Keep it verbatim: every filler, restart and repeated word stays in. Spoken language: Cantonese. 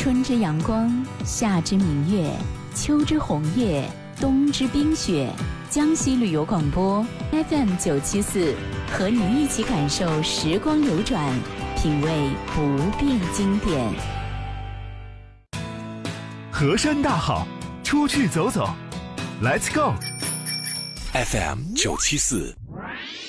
春之阳光，夏之明月，秋之红叶，冬之冰雪。江西旅游广播 F M 九七四，和你一起感受时光流转，品味不变经典。 河山大好，出去走走 ，Let's go。 F M 九七四。